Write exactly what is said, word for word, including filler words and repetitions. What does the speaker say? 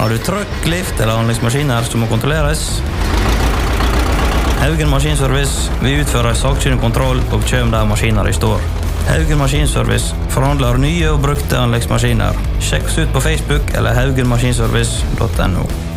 Har du trøkk, lift eller anleggsmaskiner som må kontrolleres? Haugen Maskinservice vil utføre sakkyndig kontroll og kjøm der maskiner i står. Haugen Maskinservice forhandler nye og brukte anleggsmaskiner. Sjekk oss ut på Facebook eller haugen maskinservice punktum no.